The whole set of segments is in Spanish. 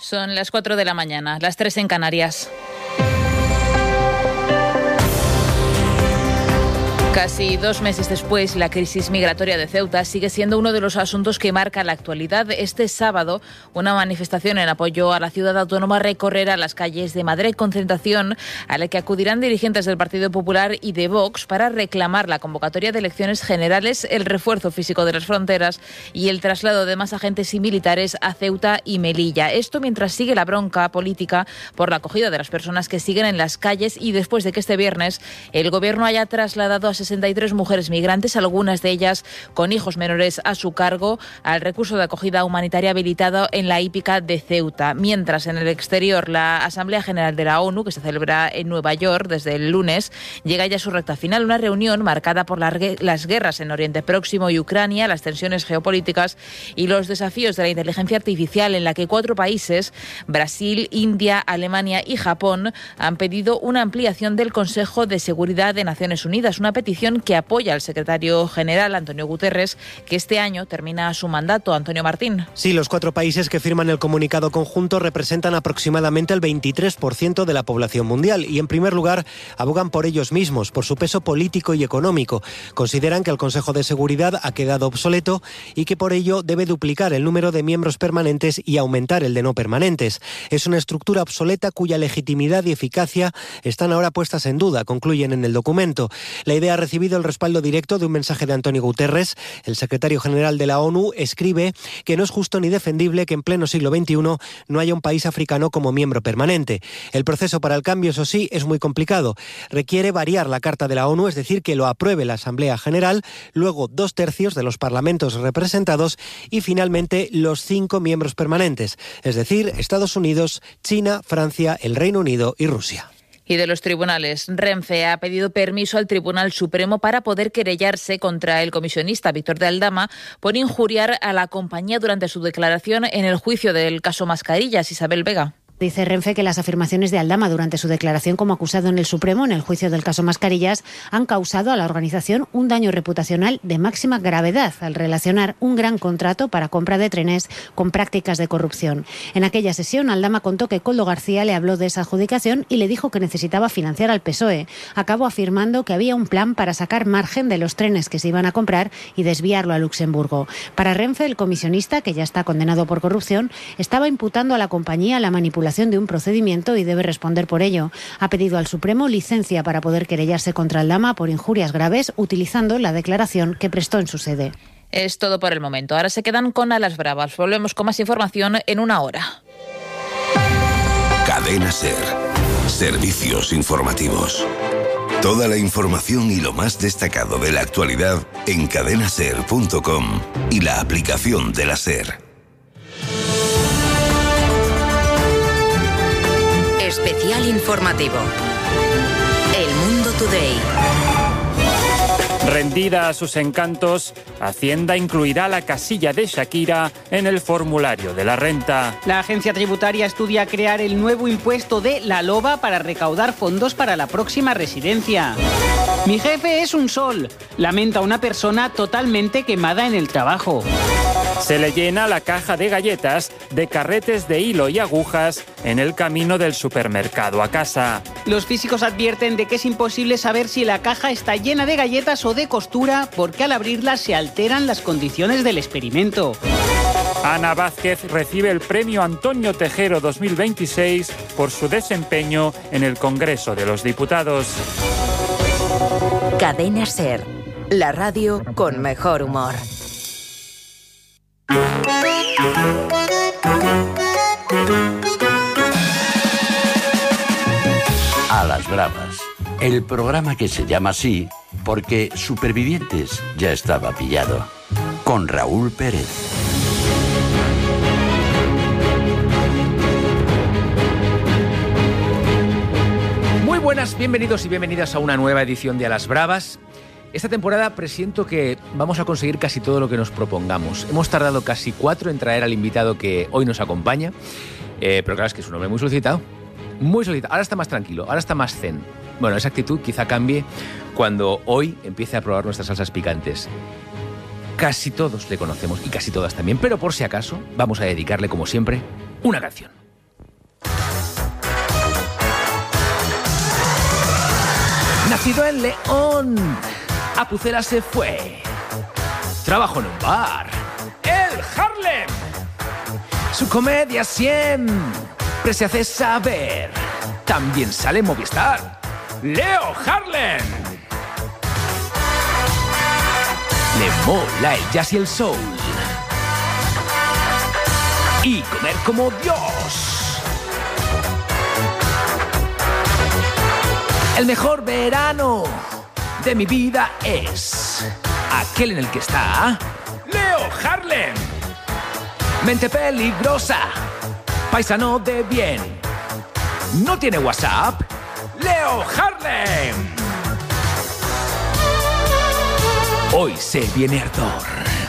Son las 4 de la mañana, las 3 en Canarias. Casi 2 meses después, la crisis migratoria de Ceuta sigue siendo uno de los asuntos que marca la actualidad. Este sábado, una manifestación en apoyo a la ciudad autónoma recorrerá las calles de Madrid, concentración a la que acudirán dirigentes del Partido Popular y de Vox para reclamar la convocatoria de elecciones generales, el refuerzo físico de las fronteras y el traslado de más agentes y militares a Ceuta y Melilla. Esto mientras sigue la bronca política por la acogida de las personas que siguen en las calles y después de que este viernes el Gobierno haya trasladado a 63 mujeres migrantes, algunas de ellas con hijos menores a su cargo, al recurso de acogida humanitaria habilitado en la hípica de Ceuta. Mientras, en el exterior, la Asamblea General de la ONU, que se celebra en Nueva York desde el lunes, llega ya a su recta final, una reunión marcada por las guerras en Oriente Próximo y Ucrania, las tensiones geopolíticas y los desafíos de la inteligencia artificial, en la que 4 países, Brasil, India, Alemania y Japón, han pedido una ampliación del Consejo de Seguridad de Naciones Unidas, una petición que apoya al secretario general Antonio Guterres, que este año termina su mandato. Antonio Martín. Sí, los 4 países que firman el comunicado conjunto representan aproximadamente el 23% de la población mundial y, en primer lugar, abogan por ellos mismos, por su peso político y económico. Consideran que el Consejo de Seguridad ha quedado obsoleto y que por ello debe duplicar el número de miembros permanentes y aumentar el de no permanentes. Es una estructura obsoleta cuya legitimidad y eficacia están ahora puestas en duda, concluyen en el documento. La idea ha recibido el respaldo directo de un mensaje de Antonio Guterres. El secretario general de la ONU escribe que no es justo ni defendible que en pleno siglo XXI no haya un país africano como miembro permanente. El proceso para el cambio, eso sí, es muy complicado. Requiere variar la Carta de la ONU, es decir, que lo apruebe la Asamblea General, luego 2/3 de los parlamentos representados y finalmente los 5 miembros permanentes, es decir, Estados Unidos, China, Francia, el Reino Unido y Rusia. Y de los tribunales, Renfe ha pedido permiso al Tribunal Supremo para poder querellarse contra el comisionista Víctor de Aldama por injuriar a la compañía durante su declaración en el juicio del caso Mascarillas. Isabel Vega. Dice Renfe que las afirmaciones de Aldama durante su declaración como acusado en el Supremo en el juicio del caso Mascarillas han causado a la organización un daño reputacional de máxima gravedad al relacionar un gran contrato para compra de trenes con prácticas de corrupción. En aquella sesión, Aldama contó que Koldo García le habló de esa adjudicación y le dijo que necesitaba financiar al PSOE. Acabó afirmando que había un plan para sacar margen de los trenes que se iban a comprar y desviarlo a Luxemburgo. Para Renfe, el comisionista, que ya está condenado por corrupción, estaba imputando a la compañía la manipulación de un procedimiento y debe responder por ello. Ha pedido al Supremo licencia para poder querellarse contra Aldama por injurias graves utilizando la declaración que prestó en su sede. Es todo por el momento. Ahora se quedan con A las Bravas. Volvemos con más información en una hora. Cadena SER. Servicios informativos. Toda la información y lo más destacado de la actualidad en cadenaser.com y la aplicación de la SER. Especial informativo. El Mundo Today. Rendida a sus encantos, Hacienda incluirá la casilla de Shakira en el formulario de la renta. La agencia tributaria estudia crear el nuevo impuesto de la loba para recaudar fondos para la próxima residencia. Mi jefe es un sol, lamenta una persona totalmente quemada en el trabajo. Se le llena la caja de galletas de carretes de hilo y agujas en el camino del supermercado a casa. Los físicos advierten de que es imposible saber si la caja está llena de galletas o de costura porque al abrirla se alteran las condiciones del experimento. Ana Vázquez recibe el premio Antonio Tejero 2026 por su desempeño en el Congreso de los Diputados. Cadena SER, la radio con mejor humor. A las Bravas, el programa que se llama así porque Supervivientes ya estaba pillado, con Raúl Pérez. Muy buenas, bienvenidos y bienvenidas a una nueva edición de A las Bravas. Esta temporada presiento que vamos a conseguir casi todo lo que nos propongamos. Hemos tardado casi 4 en traer al invitado que hoy nos acompaña, pero claro, es que es un hombre muy solicitado. Muy solicitado. Ahora está más tranquilo, ahora está más zen. Bueno, esa actitud quizá cambie cuando hoy empiece a probar nuestras salsas picantes. Casi todos le conocemos y casi todas también, pero por si acaso vamos a dedicarle, como siempre, una canción. nacido en León, a Pucela se fue. Trabajó en un bar, el Harlem. Su comedia siempre se hace saber. También sale en Movistar, Leo Harlem. Le mola el jazz y el soul. Y comer como Dios. El mejor verano de mi vida es aquel en el que está Leo Harlem. Mente peligrosa, paisano de bien. ¿No tiene WhatsApp? Leo Harlem. Hoy se viene ardor.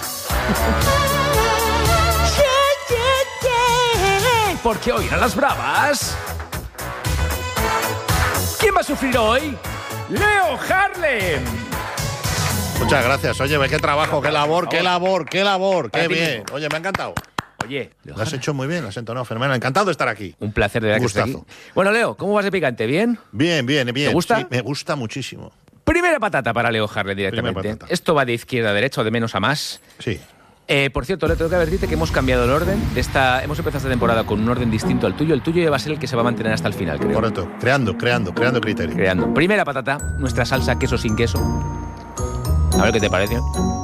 Porque hoy en Las Bravas, ¿quién va a sufrir hoy? ¡Leo Harlem! Muchas gracias. Oye, qué trabajo, qué labor, qué bien. Oye, me ha encantado. Oye, lo has hecho muy bien, lo has entonado fenomenal. Encantado de estar aquí. Un placer de ver que estés aquí. Bueno, Leo, ¿cómo vas de picante? ¿Bien? Bien. ¿Te gusta? Sí, me gusta muchísimo. Primera patata para Leo Harlem directamente. Esto va de izquierda a derecha o de menos a más. Sí. Por cierto, le tengo que advertirte que hemos cambiado el orden de esta. Hemos empezado esta temporada con un orden distinto al tuyo. El tuyo va a ser el que se va a mantener hasta el final, creo. Correcto. Creando criterio. Primera patata, nuestra salsa queso sin queso. A ver qué te parece.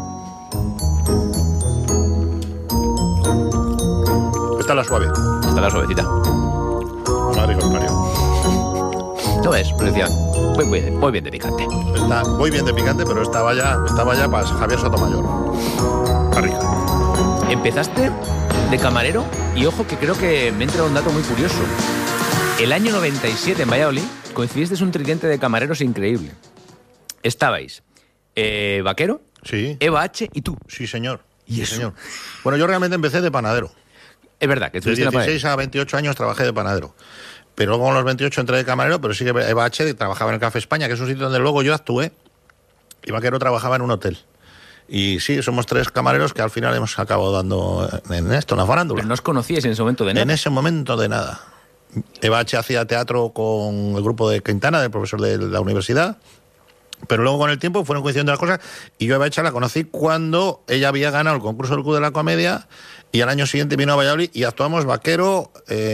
Esta es la suave. Esta es la suavecita. Madre contrario. No ves, decía, voy bien de picante. Voy bien de picante, pero esta valla para Javier Sotomayor. Está rica. Empezaste de camarero y ojo que creo que me entra un dato muy curioso. El año 97 en Valladolid coincidiste un tridente de camareros increíble. Estabais Vaquero, sí, Eva H. y tú. Sí, señor. ¿Y sí, eso? Señor. Bueno, yo realmente empecé de panadero. Es verdad que de 16 a 28 años trabajé de panadero. Pero luego con los 28 entré de camarero, pero sí que Eva H. trabajaba en el Café España, que es un sitio donde luego yo actué, y Vaquero trabajaba en un hotel. Y sí, somos 3 camareros que al final hemos acabado dando en esto, en la farándula. Pero no os conocíais en ese momento de nada. En ese momento de nada. Eva H. hacía teatro con el grupo de Quintana, del profesor de la universidad, pero luego con el tiempo fueron coincidiendo las cosas, y yo a Eva H. la conocí cuando ella había ganado el concurso del Club de la Comedia, y al año siguiente vino a Valladolid y actuamos Vaquero,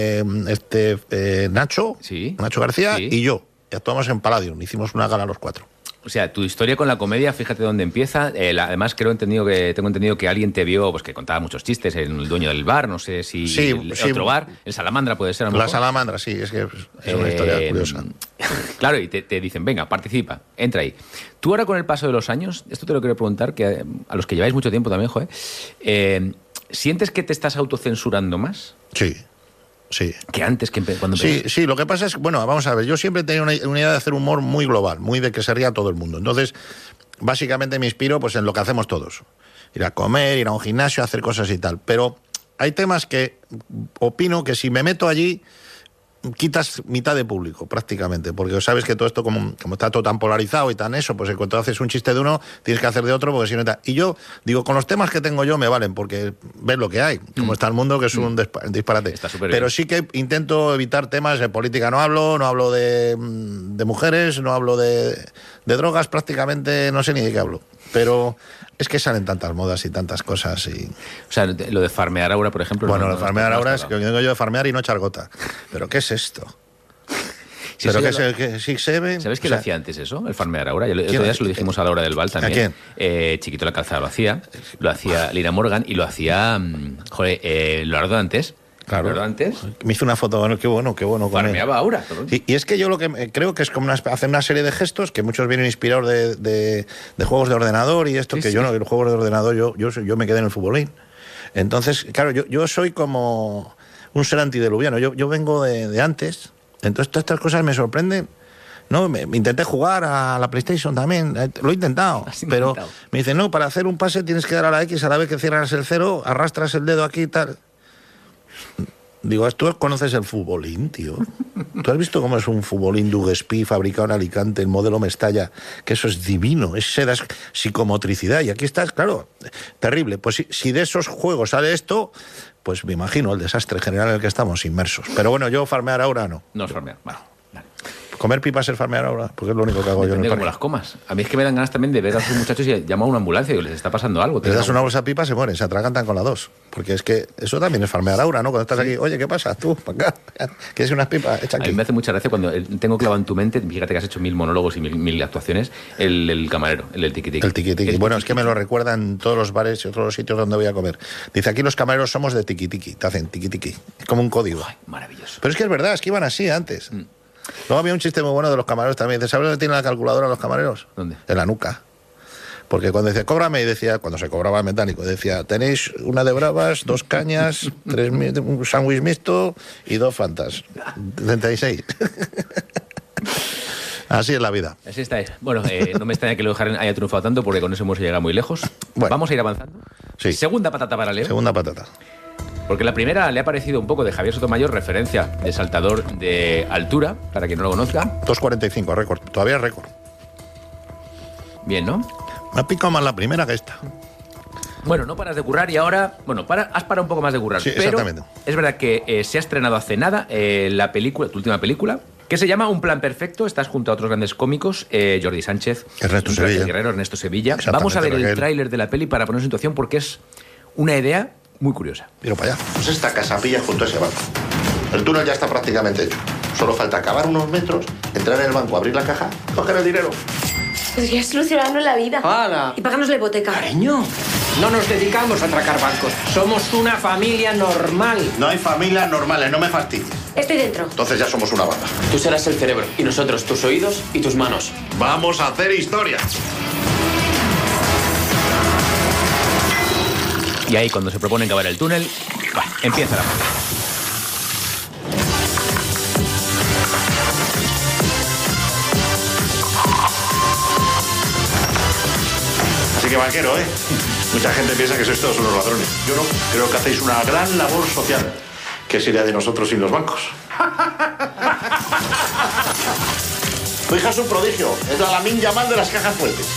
Nacho, sí, Nacho García, sí, y yo. Y actuamos en Palladium, hicimos una gala los 4. O sea, tu historia con la comedia, fíjate dónde empieza. Además, tengo entendido que alguien te vio, pues que contaba muchos chistes, el dueño del bar, no sé si otro bar, el Salamandra puede ser. La Salamandra, sí, es que es una historia curiosa. Claro, y te dicen, venga, participa, entra ahí. Tú ahora con el paso de los años, esto te lo quiero preguntar, que a los que lleváis mucho tiempo también, ¿sientes que te estás autocensurando más? Sí. Sí. Que antes, cuando empezaste. Sí, lo que pasa es, bueno, vamos a ver, yo siempre he tenido una idea de hacer humor muy global, muy de que se ría todo el mundo. Entonces, básicamente me inspiro pues en lo que hacemos todos. Ir a comer, ir a un gimnasio, hacer cosas y tal. Pero hay temas que opino que si me meto allí, quitas mitad de público prácticamente, porque sabes que todo esto como está todo tan polarizado y tan eso, pues en cuanto haces un chiste de uno tienes que hacer de otro, porque si no está. Y yo digo, con los temas que tengo yo me valen, porque ves lo que hay, como está el mundo, que es un disparate. Pero sí que intento evitar temas de política, no hablo de mujeres, no hablo de drogas, prácticamente no sé ni de qué hablo, pero es que salen tantas modas y tantas cosas. Y... O sea, lo de farmear ahora, por ejemplo... Bueno, lo de farmear ahora es que digo yo de farmear y no echar gota. ¿Pero qué es esto? Sí, pero que sí se ve... ¿Sabes quién lo hacía antes eso? El farmear ahora. El otro día se lo dijimos a la hora del bal también. ¿A quién? Chiquito la Calzada lo hacía Lina Morgan y lo hacía Leonardo Dantes. Claro, antes me hizo una foto, bueno, qué bueno farmeaba ahora. Y es que yo lo que creo que es como hacer una serie de gestos que muchos vienen inspirados de juegos de ordenador y esto, sí, que sí. Yo no, los juegos de ordenador yo me quedé en el futbolín. Entonces, claro, yo soy como un ser antidiluviano, yo vengo de antes, entonces todas estas cosas me sorprenden. No, me intenté jugar a la PlayStation también, lo he intentado, pero me dicen, no, para hacer un pase tienes que dar a la X, a la vez que cierras el 0, arrastras el dedo aquí y tal. Digo, ¿tú conoces el futbolín, tío? ¿Tú has visto cómo es un futbolín Duguespí fabricado en Alicante, el modelo Mestalla? Que eso es divino, es psicomotricidad. Y aquí estás, claro, terrible. Pues si de esos juegos sale esto, pues me imagino el desastre general en el que estamos inmersos. Pero bueno, yo farmear ahora no. No es farmear, vale. ¿Comer pipas es farmear ahora? Porque es lo único que hago yo en el parque. Como las comas. A mí es que me dan ganas también de ver a esos muchachos y llamar a una ambulancia y les está pasando algo. Les das una bolsa de pipas, se mueren, se atragantan con la 2. Porque es que eso también es farmear aura, ¿no? Cuando estás aquí, oye, ¿qué pasa? Tú, para acá, ¿quieres unas pipas? Echa aquí. A mí me hace mucha gracia cuando tengo clavado en tu mente, fíjate que has hecho 1000 monólogos y mil actuaciones, el camarero, el tiki-tiki. El tiki-tiki. Bueno, es que me lo recuerdan todos los bares y otros sitios donde voy a comer. Dice, aquí los camareros somos de tiki-tiki, te hacen tiki-tiki. Es como un código. Ay, maravilloso. Pero es que es verdad, es que iban así antes. Luego había un chiste muy bueno de los camareros también. Dice, ¿sabes dónde tienen la calculadora los camareros? ¿Dónde? En la nuca. Porque cuando decía, cóbrame, y decía, cuando se cobraba el metálico, decía, tenéis una de bravas, 2 cañas, un sándwich mixto y 2 fantas. 36. Así es la vida. Así está. Bueno, no me extraña que Leo Harren haya triunfado tanto porque con eso hemos llegado muy lejos. Bueno, vamos a ir avanzando. Sí. Segunda patata para Leo. Segunda patata. Porque la primera le ha parecido un poco de Javier Sotomayor, referencia de saltador de altura, para quien no lo conozca. 2.45, récord. Todavía es récord. Bien, ¿no? Me ha picado más la primera que esta. Bueno, no paras de currar y ahora... Bueno, has parado un poco más de currar. Sí, pero exactamente. Es verdad que se ha estrenado hace nada la película, tu última película, que se llama Un plan perfecto. Estás junto a otros grandes cómicos, Jordi Sánchez, Ernesto Sevilla. Guerrero, Ernesto Sevilla. Vamos a ver el tráiler de la peli para poner en situación porque es una idea muy curiosa. Mira para allá. Pues esta casa pilla junto a ese banco. El túnel ya está prácticamente hecho. Solo falta cavar unos metros, entrar en el banco, abrir la caja, coger el dinero. Podría solucionarnos la vida. ¡Hala! Y pagarnos la hipoteca. Cariño, no nos dedicamos a atracar bancos. Somos una familia normal. No hay familias normales, no me fastidies. Estoy dentro. Entonces ya somos una banda. Tú serás el cerebro y nosotros tus oídos y tus manos. Vamos a hacer historia. Y ahí, cuando se proponen cavar el túnel, empieza la peli. Así que banquero, ¿eh? Mucha gente piensa que sois todos unos ladrones. Yo no, creo que hacéis una gran labor social. ¿Qué sería de nosotros sin los bancos? Tu hija es un prodigio. Es la Lamine Yamal de las cajas fuertes.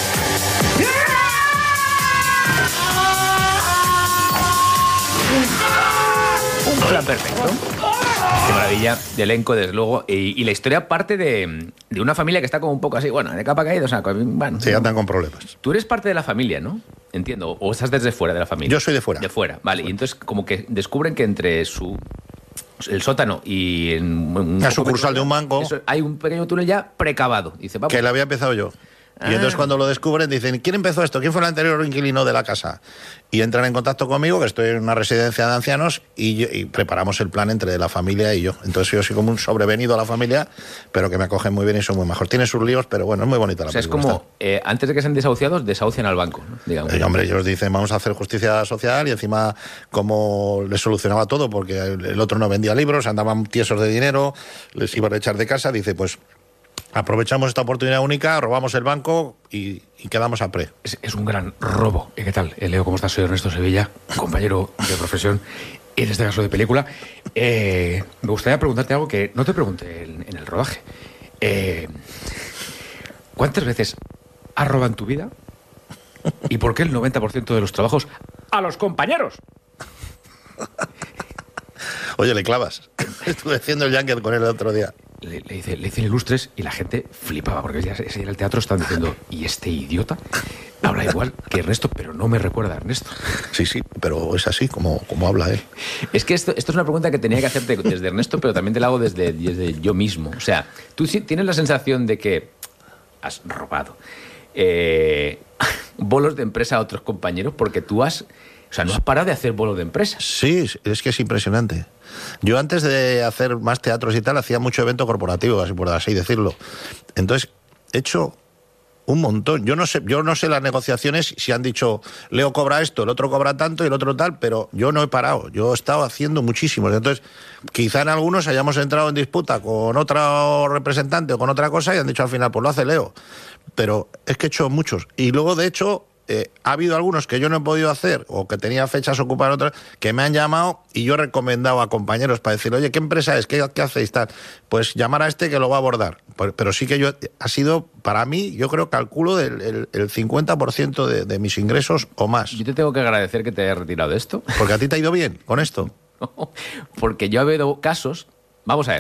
Un plan perfecto. Qué maravilla de elenco, desde luego. Y la historia parte de una familia que está como un poco así, bueno, de capa caída, o sea, bueno. Sí, andan con problemas. Tú eres parte de la familia, ¿no? Entiendo. ¿O estás desde fuera de la familia? Yo soy de fuera. De fuera, vale. Y entonces como que descubren que entre el sótano y una sucursal de un banco hay un pequeño túnel ya precavado. Dice, vamos. Que lo había empezado yo. Y entonces cuando lo descubren dicen, ¿quién empezó esto? ¿Quién fue el anterior inquilino de la casa? Y entran en contacto conmigo, que estoy en una residencia de ancianos, y preparamos el plan entre la familia y yo. Entonces yo soy como un sobrevenido a la familia, pero que me acogen muy bien y son muy majos. Tiene sus líos, pero bueno, es muy bonita la película. Es como, antes de que sean desahuciados, desahucian al banco, ¿no? Digamos. Hombre, ellos dicen, vamos a hacer justicia social, y encima como les solucionaba todo, porque el otro no vendía libros, andaban tiesos de dinero, les iban a echar de casa, dice, pues aprovechamos esta oportunidad única, robamos el banco y quedamos a pre. Es un gran robo. ¿Qué tal, Leo? ¿Cómo estás? Soy Ernesto Sevilla, compañero de profesión, y en este caso de película. Me gustaría preguntarte algo que no te pregunté en el rodaje. ¿Cuántas veces has robado en tu vida? ¿Y por qué el 90% de los trabajos a los compañeros? Oye, le clavas. Estuve haciendo el Junket con él el otro día. Le dicen ilustres y la gente flipaba, porque ese día el teatro estaban diciendo, ¿y este idiota? Habla igual que Ernesto, pero no me recuerda a Ernesto. Sí, pero es así como habla él. Es que esto es una pregunta que tenía que hacerte desde Ernesto, pero también te la hago desde yo mismo. O sea, tú sí tienes la sensación de que has robado bolos de empresa a otros compañeros porque tú no has parado de hacer bolos de empresa. Sí, es que es impresionante. Yo antes de hacer más teatros y tal, hacía mucho evento corporativo, así por así decirlo. Entonces, he hecho un montón. Yo no sé las negociaciones, si han dicho, Leo cobra esto, el otro cobra tanto y el otro tal, pero yo no he parado. Yo he estado haciendo muchísimos. Entonces, quizá en algunos hayamos entrado en disputa con otro representante o con otra cosa y han dicho al final, pues lo hace Leo. Pero es que he hecho muchos. Y luego, de hecho, ha habido algunos que yo no he podido hacer o que tenía fechas ocupadas otras que me han llamado y yo he recomendado a compañeros para decir, oye, ¿qué empresa es? ¿Qué hacéis? Tal? Pues llamar a este que lo va a abordar. Pero sí que ha sido, para mí, yo creo, calculo el 50% de mis ingresos o más. Yo te tengo que agradecer que te hayas retirado de esto. Porque a ti te ha ido bien con esto. Porque yo he habido casos, vamos a ver,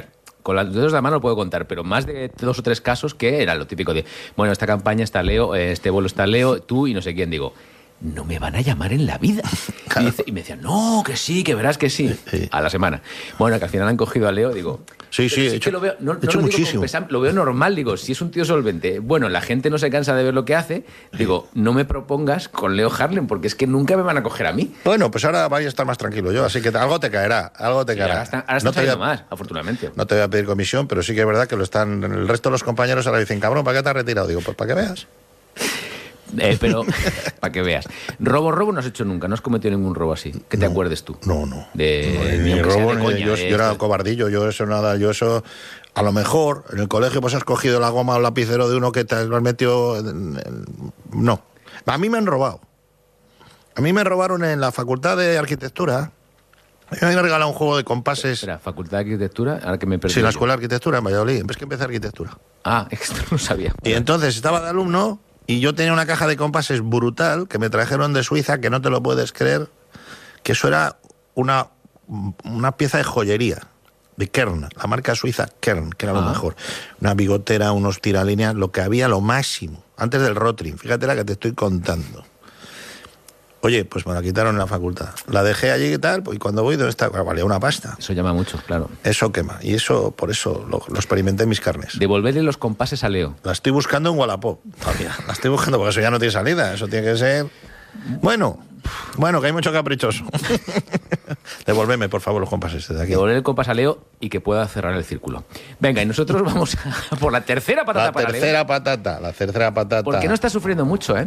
con los dedos de la mano lo puedo contar, pero más de 2 o 3 casos que era lo típico de, bueno, esta campaña está Leo, este bolo está Leo, tú y no sé quién. Digo, no me van a llamar en la vida. Claro. Y me decían, no, que sí, que verás que sí. A la semana. Bueno, que al final han cogido a Leo, digo... Sí, he hecho, que lo veo, no he hecho lo muchísimo. Lo veo normal, digo, si es un tío solvente. Bueno, la gente no se cansa de ver lo que hace. Digo, no me propongas con Leo Harlem, porque es que nunca me van a coger a mí. Bueno, pues ahora voy a estar más tranquilo yo, así que algo te caerá, caerá. Ahora está saliendo más, afortunadamente. No te voy a pedir comisión, pero sí que es verdad que lo están... El resto de los compañeros ahora dicen, cabrón, ¿para qué te has retirado? Digo, pues para que veas. Pero, para que veas. Robo no has hecho nunca, no has cometido ningún robo así. Que te acuerdes tú. No. Ni robo, yo era cobardillo, yo eso... A lo mejor, en el colegio pues has cogido la goma o el lapicero de uno que te lo has metido... No. A mí me han robado. A mí me robaron en la Facultad de Arquitectura. A mí me han regalado un juego de compases. Espera, ¿Facultad de Arquitectura? Ahora que me perdí. Sí, la Escuela de Arquitectura en Valladolid. Es que empecé Arquitectura. Ah, esto no sabía. Y entonces estaba de alumno... Y yo tenía una caja de compases brutal que me trajeron de Suiza, que no te lo puedes creer, que eso era una pieza de joyería, de Kern, la marca suiza Kern, que era lo mejor. Una bigotera, unos tiralíneas, lo que había, lo máximo, antes del Rotring. Fíjate la que te estoy contando. Oye, pues me la quitaron en la facultad. La dejé allí y tal, y cuando voy, ¿dónde está? Valía una pasta. Eso llama mucho, claro. Eso quema, y eso, por eso lo experimenté en mis carnes. Devolverle los compases a Leo. La estoy buscando en Wallapop todavía. La estoy buscando porque eso ya no tiene salida. Eso tiene que ser... Bueno, que hay mucho caprichoso. Devolveme, por favor, los compases desde aquí. Devolver el compás a Leo y que pueda cerrar el círculo. Venga, y nosotros vamos a por la tercera patata para Leo. La tercera patata. Porque no está sufriendo mucho, ¿eh?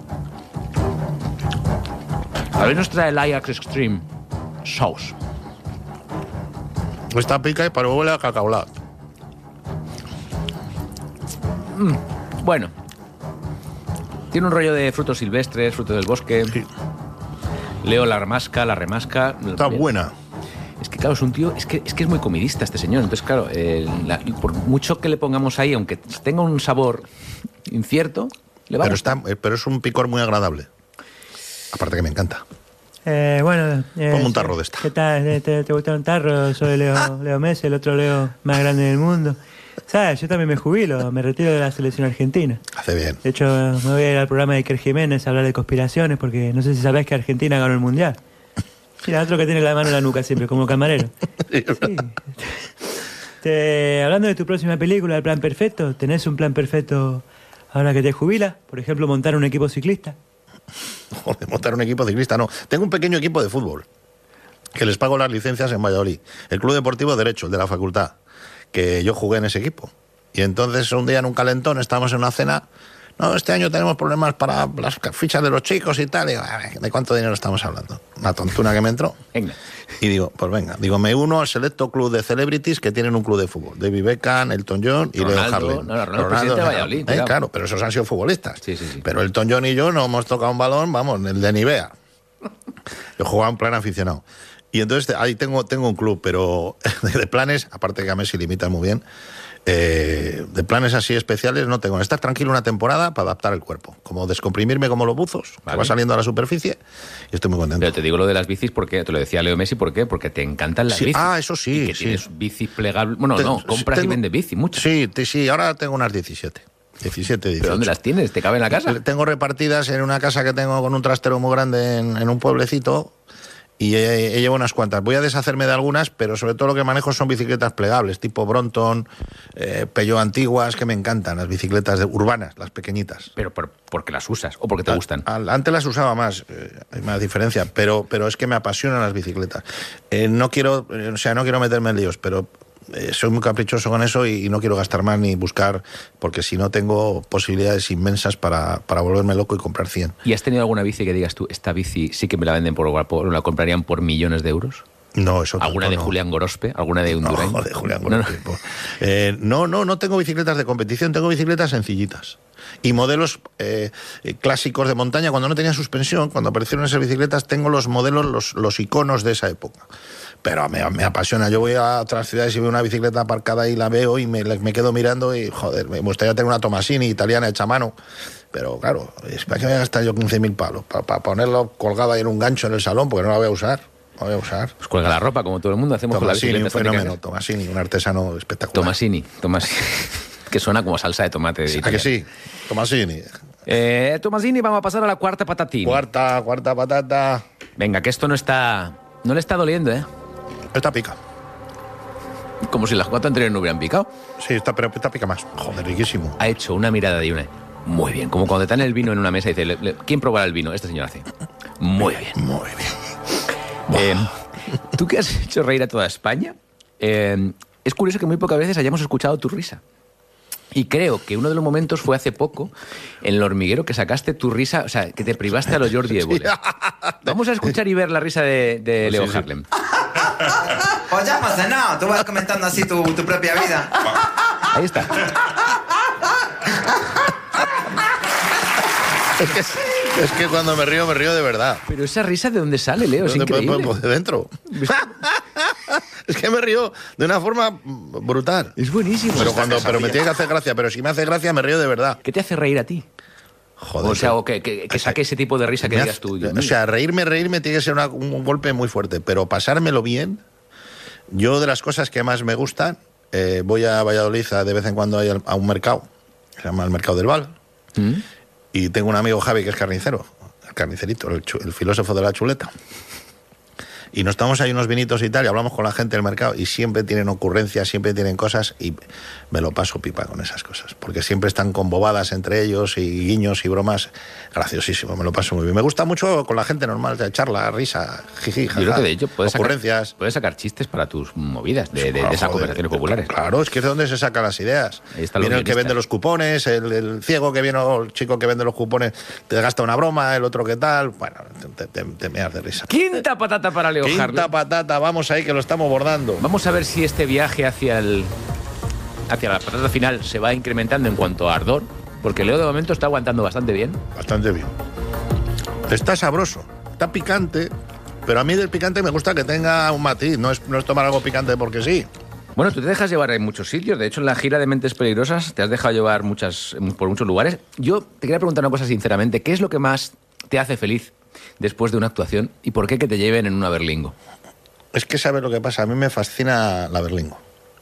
A ver, nos trae el Ajax Extreme Sauce. Esta pica y para huele a cacaolat. Bueno. Tiene un rollo de frutos silvestres, frutos del bosque. Sí. Leo la remasca. Está buena. Es que, claro, es un tío... Es que es muy comidista este señor. Entonces, claro, por mucho que le pongamos ahí, aunque tenga un sabor incierto, le va a gustar. Pero es un picor muy agradable. Aparte que me encanta. Ponme un tarro de esta. ¿Qué tal? ¿Te gusta un tarro? Soy Leo Messi, el otro Leo más grande del mundo. ¿Sabes? Yo también me jubilo, me retiro de la selección argentina. Hace bien. De hecho, me voy a ir al programa de Iker Jiménez a hablar de conspiraciones, porque no sé si sabés que Argentina ganó el Mundial. Mira, otro que tiene la mano en la nuca siempre, como camarero. Sí. Hablando de tu próxima película, El Plan Perfecto, ¿tenés un plan perfecto ahora que te jubilas? Por ejemplo, montar un equipo ciclista. Joder, montar un equipo ciclista, no. Tengo un pequeño equipo de fútbol que les pago las licencias en Valladolid. El Club Deportivo Derecho, el de la facultad, que yo jugué en ese equipo. Y entonces un día en un calentón estábamos en una cena. No, este año tenemos problemas para las fichas de los chicos y tal. Y digo, ¿de cuánto dinero estamos hablando? Una tontuna que me entró. Venga. Y digo, pues venga. Digo, me uno al selecto club de celebrities que tienen un club de fútbol. David Beckham, Elton John y Leo Harlem. Ronaldo, presidente de Valladolid. Claro, pero esos han sido futbolistas. Sí. Pero Elton John y yo no hemos tocado un balón, vamos, el de Nivea. Yo jugaba en plan aficionado. Y entonces ahí tengo un club, pero de planes, aparte que a Messi limita muy bien, de planes así especiales no tengo. Estar tranquilo una temporada para adaptar el cuerpo. Como descomprimirme como los buzos, vale. Que va saliendo a la superficie y estoy muy contento. Pero te digo lo de las bicis porque, te lo decía Leo Messi, ¿por qué? Porque te encantan las bicis. Ah, eso sí. Y que tienes bicis plegables. Bueno, compras y vendes bici, muchas. Sí, ahora tengo unas 17. 18. ¿Pero dónde las tienes? ¿Te cabe en la casa? Tengo repartidas en una casa que tengo con un trastero muy grande en un pueblecito. Y llevo unas cuantas. Voy a deshacerme de algunas, pero sobre todo lo que manejo son bicicletas plegables, tipo Brompton, Peugeot antiguas, que me encantan, las bicicletas urbanas, las pequeñitas. ¿Pero porque las usas o porque te gustan? Antes las usaba más, hay más diferencia, pero es que me apasionan las bicicletas. No quiero meterme en líos, pero soy muy caprichoso con eso y no quiero gastar más ni buscar, porque si no tengo posibilidades inmensas para volverme loco y comprar 100. ¿Y has tenido alguna bici que digas tú, esta bici sí que me la venden la comprarían por millones de euros? No, eso ¿Alguna de Julián Gorospe? ¿Alguna de Undurain? No, de Julián Gorospe. No tengo bicicletas de competición, tengo bicicletas sencillitas. Y modelos clásicos de montaña, cuando no tenía suspensión, cuando aparecieron esas bicicletas, tengo los modelos, los iconos de esa época. Pero me apasiona. Yo voy a otras ciudades y veo una bicicleta aparcada y la veo y me quedo mirando y, joder, me gustaría tener una Tomasini italiana hecha a mano. Pero claro, ¿para qué voy a gastar yo 15.000 palos? Para ponerlo colgado ahí en un gancho en el salón, porque no la voy a usar. Lo voy a usar. Pues cuelga la ropa, como todo el mundo hacemos Tomasini, con la un fenómeno. Tomasini, un artesano espectacular. Tomasini. Que suena como salsa de tomate. ¿A que sí? Tomasini. Tomasini, vamos a pasar a la cuarta patatín. Cuarta patata. Venga, que esto no le está doliendo, ¿eh? Esta pica. Como si las 4 anteriores no hubieran picado. Sí, pero esta pica más. Joder, riquísimo. Ha hecho una mirada de una. Muy bien, como cuando te dan el vino en una mesa y dice, ¿quién probará el vino? Este señor hace. Muy bien. Muy bien. Tú que has hecho reír a toda España, es curioso que muy pocas veces hayamos escuchado tu risa. Y creo que uno de los momentos fue hace poco, en El Hormiguero, que sacaste tu risa, o sea, que te privaste a los Jordi Évole. Vamos a escuchar y ver la risa de Leo Harlem. Pues ya pasa nada, tú vas comentando así tu propia vida. Ahí está. Es que cuando me río de verdad. Pero esa risa, ¿de dónde sale, Leo? Es increíble. Pues de dentro. Es que me río de una forma brutal. Es buenísimo. Pero me tiene que hacer gracia. Pero si me hace gracia, me río de verdad. ¿Qué te hace reír a ti? Joder. O sea, que saque ese tipo de risa que digas tú. O sea, reírme tiene que ser un golpe muy fuerte. Pero pasármelo bien, yo de las cosas que más me gustan, voy a Valladolid de vez en cuando a un mercado. Se llama el Mercado del Val. Y tengo un amigo, Javi, que es carnicero. El carnicerito, el filósofo de la chuleta. Y nos tomamos ahí unos vinitos y tal, y hablamos con la gente del mercado, y siempre tienen ocurrencias, siempre tienen cosas, y me lo paso pipa con esas cosas. Porque siempre están con bobadas entre ellos, y guiños y bromas. Graciosísimo, me lo paso muy bien. Me gusta mucho con la gente normal, de charla, risa, jiji, jaja. Yo creo que de hecho ocurrencias. Puedes sacar chistes para tus movidas de esas conversaciones populares. Claro, es que es de donde se sacan las ideas. Viene el que vende los cupones, el ciego que viene, o el chico que vende los cupones, te gasta una broma, el otro que tal. Bueno, te meas de risa. Quinta patata para Leo Harlem. Quinta patata, vamos ahí que lo estamos bordando. Vamos a ver si este viaje hacia la patata final se va incrementando en cuanto a ardor, porque Leo de momento está aguantando bastante bien. Bastante bien. Está sabroso, está picante, pero a mí del picante me gusta que tenga un matiz, no es tomar algo picante porque sí. Bueno, tú te dejas llevar en muchos sitios, de hecho en la gira de Mentes Peligrosas te has dejado llevar por muchos lugares. Yo te quería preguntar una cosa sinceramente, ¿qué es lo que más te hace feliz después de una actuación y por qué que te lleven en una Berlingo? Es que sabes lo que pasa, a mí me fascina la Berlingo.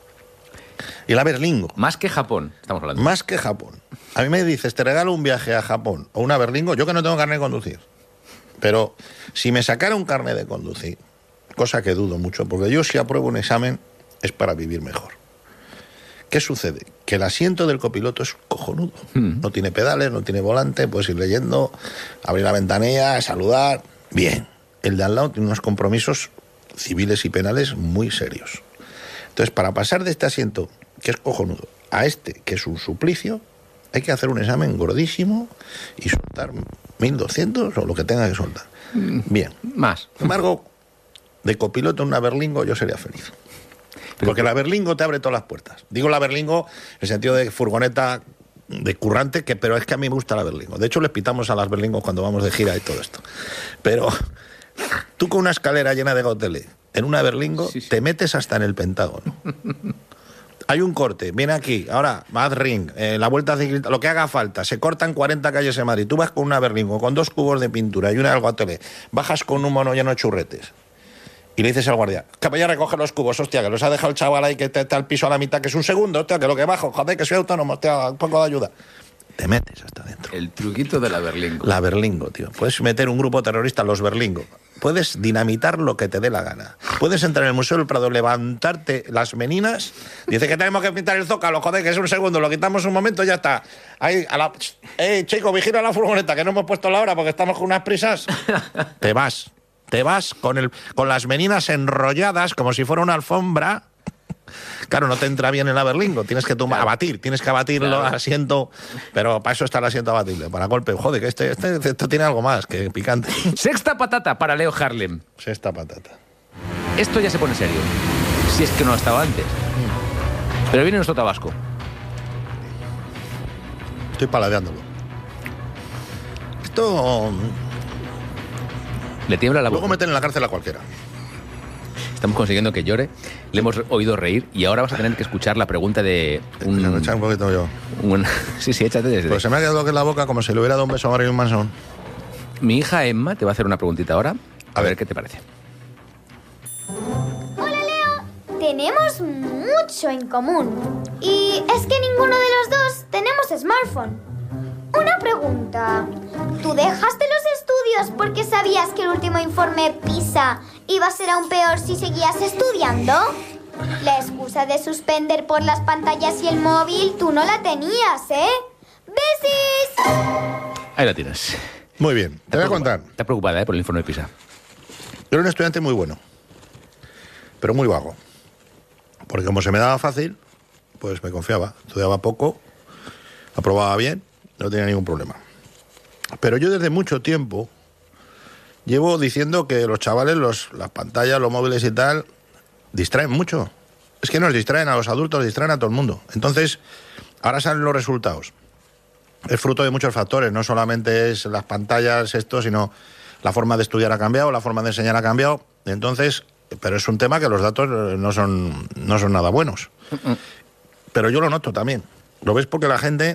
Y la Berlingo. Más que Japón, estamos hablando. Más que Japón. A mí me dices, te regalo un viaje a Japón o una Berlingo, yo que no tengo carnet de conducir. Pero si me sacara un carnet de conducir, cosa que dudo mucho, porque yo si apruebo un examen es para vivir mejor. ¿Qué sucede? Que el asiento del copiloto es cojonudo. No tiene pedales, no tiene volante, puedes ir leyendo, abrir la ventanilla, saludar. Bien. El de al lado tiene unos compromisos civiles y penales muy serios. Entonces, para pasar de este asiento, que es cojonudo, a este, que es un suplicio, hay que hacer un examen gordísimo y soltar 1.200 o lo que tenga que soltar. Bien. Más. Sin embargo, de copiloto en una Berlingo yo sería feliz. Porque la Berlingo te abre todas las puertas. Digo la Berlingo en el sentido de furgoneta de currante, pero es que a mí me gusta la Berlingo. De hecho, les pitamos a las Berlingos cuando vamos de gira y todo esto. Pero tú con una escalera llena de goteles en una Berlingo te metes hasta en el Pentágono. Hay un corte, viene aquí, ahora, Mad Ring, la vuelta ciclista, lo que haga falta, se cortan 40 calles en Madrid. Tú vas con una Berlingo, con 2 cubos de pintura y una del gotelé, bajas con un mono lleno de churretes. Y le dices al guardia, que vaya a recoger los cubos, hostia, que los ha dejado el chaval ahí que está al piso a la mitad, que es un segundo, hostia, que lo que bajo, joder, que soy autónomo, hostia, un poco de ayuda. Te metes hasta dentro. El truquito de la Berlingo. La Berlingo, tío. Puedes meter un grupo terrorista, los Berlingo. Puedes dinamitar lo que te dé la gana. Puedes entrar en el Museo del Prado, levantarte las meninas, dice que tenemos que pintar el Zócalo, joder, que es un segundo, lo quitamos un momento y ya está. Ahí, chico, vigila la furgoneta, que no hemos puesto la hora porque estamos con unas prisas. Te vas con las meninas enrolladas como si fuera una alfombra. Claro, no te entra bien en la Berlingo, tienes que abatirlo al asiento, pero para eso está el asiento abatible, para golpe. Joder, que esto tiene algo más que picante. Sexta patata para Leo Harlem. Sexta patata. Esto ya se pone serio, si es que no ha estado antes. Pero viene nuestro Tabasco. Estoy paladeándolo. Esto... Le tiembla la boca. Luego meten en la cárcel a cualquiera. Estamos consiguiendo que llore. Le hemos oído reír y ahora vas a tener que escuchar la pregunta de un... Me echar un poquito yo. Sí, échate desde... Pues se me ha quedado aquí en la boca como si le hubiera dado un beso a Marilyn Manson. Mi hija Emma te va a hacer una preguntita ahora. A ver qué te parece. Tenemos mucho en común. Y es que ninguno de los dos tenemos smartphone. Una pregunta. ¿Tú dejaste los estudios porque sabías que el último informe PISA iba a ser aún peor si seguías estudiando? La excusa de suspender por las pantallas y el móvil, tú no la tenías, ¿eh? ¡Besis! Ahí la tienes. Muy bien, te voy a contar. Está preocupada, por el informe de PISA. Yo era un estudiante muy bueno, pero muy vago. Porque como se me daba fácil, pues me confiaba. Estudiaba poco, aprobaba bien, no tenía ningún problema. Pero yo desde mucho tiempo llevo diciendo que los chavales, las pantallas, los móviles y tal, distraen mucho. Es que nos distraen a los adultos, distraen a todo el mundo. Entonces, ahora salen los resultados. Es fruto de muchos factores, no solamente es las pantallas, sino la forma de estudiar ha cambiado, la forma de enseñar ha cambiado. Entonces, pero es un tema que los datos no son nada buenos. Pero yo lo noto también. Lo ves porque la gente,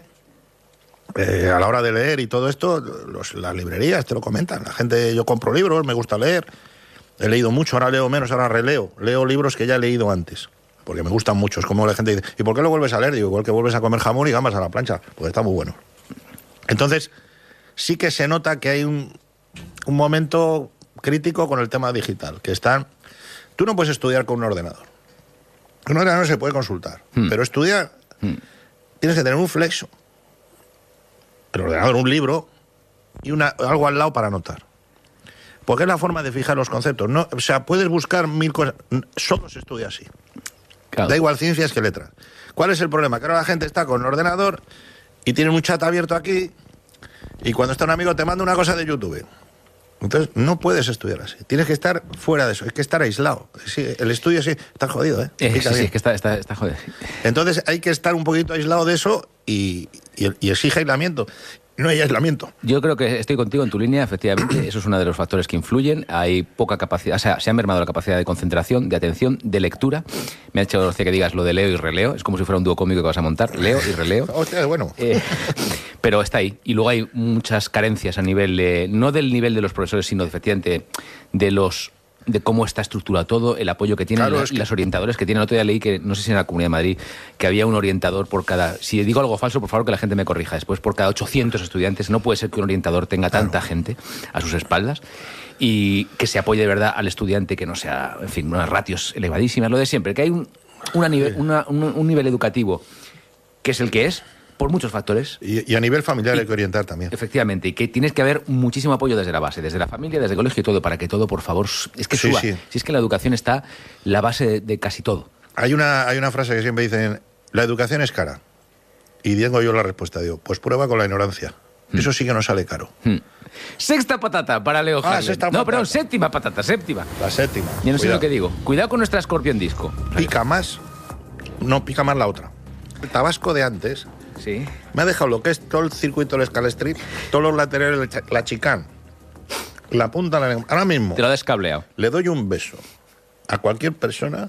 a la hora de leer y todo esto, las librerías te lo comentan. La gente, yo compro libros, me gusta leer. He leído mucho, ahora leo menos, ahora releo. Leo libros que ya he leído antes, porque me gustan mucho. Es como la gente dice, ¿y por qué lo vuelves a leer? Digo, igual que vuelves a comer jamón y gambas a la plancha, porque está muy bueno. Entonces, sí que se nota que hay un momento crítico con el tema digital, que están... Tú no puedes estudiar con un ordenador. Un ordenador se puede consultar, pero estudiar tienes que tener un flexo, el ordenador, un libro y algo al lado para anotar. Porque es la forma de fijar los conceptos. No, o sea, puedes buscar 1000 cosas. Solo se estudia así. Claro. Da igual ciencias que letras. ¿Cuál es el problema? Que ahora la gente está con el ordenador y tiene un chat abierto aquí y cuando está un amigo te manda una cosa de YouTube. Entonces no puedes estudiar así. Tienes que estar fuera de eso. Hay que estar aislado. Sí, el estudio sí está jodido, ¿eh? Sí, es que está jodido. Entonces hay que estar un poquito aislado de eso y exige aislamiento. No hay aislamiento. Yo creo que estoy contigo en tu línea, efectivamente. Eso es uno de los factores que influyen. Hay poca capacidad, o sea, se ha mermado la capacidad de concentración, de atención, de lectura. Me ha hecho gracia que digas lo de leo y releo. Es como si fuera un dúo cómico que vas a montar. Leo y releo. Hostia, es bueno. Pero está ahí. Y luego hay muchas carencias a nivel, no del nivel de los profesores, sino efectivamente de cómo está estructurado todo, el apoyo que tienen, claro, las orientadores que tienen. El otro día leí que, no sé si en la Comunidad de Madrid, que había un orientador por cada... Si digo algo falso, por favor, que la gente me corrija después. Por cada 800 estudiantes. No puede ser que un orientador tenga tanta gente a sus espaldas y que se apoye de verdad al estudiante, que no sea, en fin, unas ratios elevadísimas. Lo de siempre, que hay un nivel educativo que es el que es, por muchos factores. Y a nivel familiar hay que orientar también. Efectivamente, y que tienes que haber muchísimo apoyo desde la base, desde la familia, desde el colegio y todo, para que todo, por favor, es que suba. Sí. Si es que la educación está la base de casi todo. Hay una frase que siempre dicen, la educación es cara. Y digo yo la respuesta, digo, pues prueba con la ignorancia. Eso sí que no sale caro. Sexta patata para Leo Harlem. No, perdón, séptima patata, séptima. La séptima. Ya no sé lo que digo. Cuidado con nuestra Scorpion Disco. Pica más la otra. El Tabasco de antes... Sí. Me ha dejado lo que es todo el circuito del Scalestreet, todos los laterales, la chicane, la punta, ahora mismo. Te lo ha descableado. Le doy un beso a cualquier persona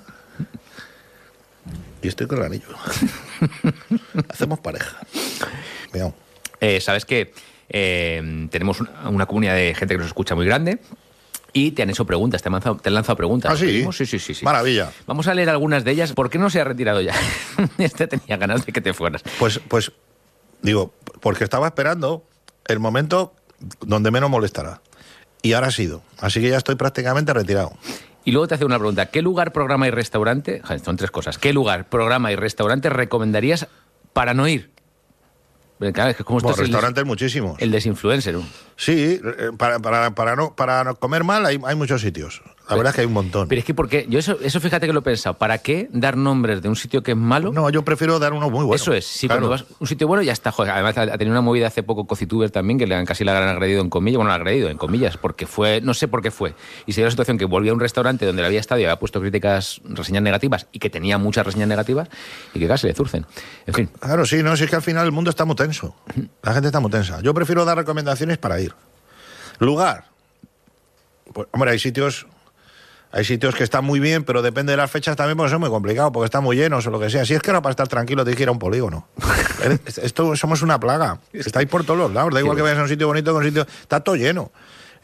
y estoy con el anillo. Hacemos pareja. Cuidado. Sabes que tenemos una comunidad de gente que nos escucha muy grande. Y te han hecho preguntas, te han lanzado preguntas. ¿Ah, sí? Sí. Maravilla. Vamos a leer algunas de ellas. ¿Por qué no se ha retirado ya? Tenía ganas de que te fueras. Pues digo, porque estaba esperando el momento donde menos molestará. Y ahora ha sido. Así que ya estoy prácticamente retirado. Y luego te hace una pregunta. ¿Qué lugar, programa y restaurante? Son tres cosas. ¿Qué lugar, programa y restaurante recomendarías para no ir? Claro, es que como restaurantes muchísimos. El desinfluencer. Sí, para no comer mal hay muchos sitios. La verdad es que hay un montón. Pero es que porque yo eso fíjate que lo he pensado. ¿Para qué dar nombres de un sitio que es malo? No, yo prefiero dar uno muy bueno. Eso es. Sí, claro. Cuando vas a un sitio bueno ya está. Joder, además ha tenido una movida hace poco Cocituber también, que casi la han agredido en comillas. Bueno, la han agredido en comillas, porque fue... No sé por qué fue. Y se dio la situación que volvía a un restaurante donde le había estado y había puesto reseñas negativas, y que tenía muchas reseñas negativas, y que casi le zurcen. En fin. Claro, sí, no, si es que al final el mundo está muy tenso. La gente está muy tensa. Yo prefiero dar recomendaciones para ir. Lugar. Pues, hombre, hay sitios que están muy bien, pero depende de las fechas también, porque son muy complicados, porque están muy llenos o lo que sea. Si es que era para estar tranquilo, te dijera un polígono. Esto somos una plaga. Estáis por todos los lados. Da igual que vayas a un sitio bonito que un sitio... Está todo lleno.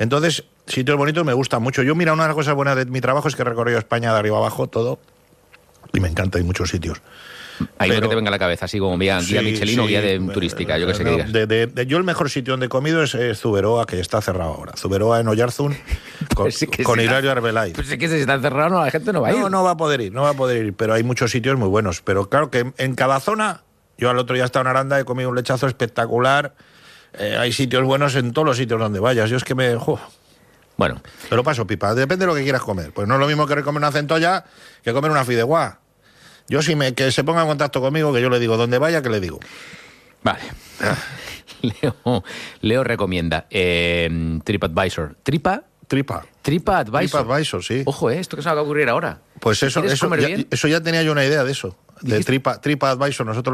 Entonces, sitios bonitos me gustan mucho. Yo, mira, una de las cosas buenas de mi trabajo es que he recorrido España de arriba abajo, todo. Y me encanta, hay muchos sitios. Ahí lo que te venga a la cabeza, así como guía Michelin o guía de turística, yo que sé qué digas. Yo el mejor sitio donde he comido es Zuberoa, que está cerrado ahora. Zuberoa en Oyarzún, con Hilario Arbelay. Pues es que si está cerrado, la gente no va a ir. No va a poder ir, pero hay muchos sitios muy buenos. Pero claro que en cada zona, yo al otro día he estado en Aranda, he comido un lechazo espectacular. Hay sitios buenos en todos los sitios donde vayas. Yo es que Bueno. Te lo paso pipa, depende de lo que quieras comer. Pues no es lo mismo que comer una centolla que comer una fideuá. Yo que se ponga en contacto conmigo, que yo le digo donde vaya, que le digo. Vale. Leo recomienda TripAdvisor. TripAdvisor, sí. Ojo, esto que se va a ocurrir ahora. Pues eso ya tenía yo una idea de eso. De TripAdvisor. Nosotros